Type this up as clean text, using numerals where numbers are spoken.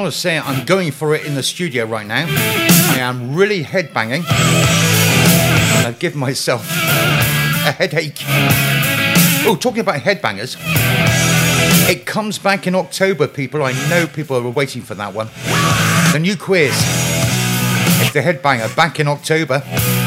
got to say, I'm going for it in the studio right now. I am really headbanging. And I've given myself a headache. Oh, talking about headbangers. It comes back in October, people. I know people are waiting for that one. The new quiz. It's the Headbanger back in October.